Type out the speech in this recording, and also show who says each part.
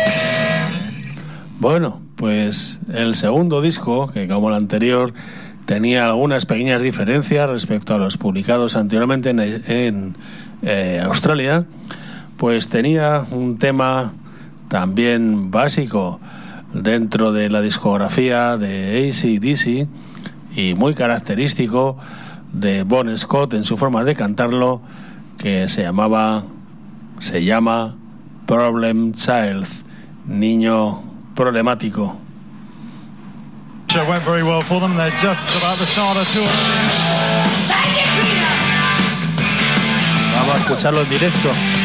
Speaker 1: Bueno, pues el segundo disco, que como el anterior tenía algunas pequeñas diferencias respecto a los publicados anteriormente en Australia, pues tenía un tema también básico dentro de la discografía de AC/DC y muy característico de Bon Scott en su forma de cantarlo, que se llama Problem Child, niño problemático.
Speaker 2: It went very well for them. They're just about to start a tour.
Speaker 1: Vamos a escucharlo en directo.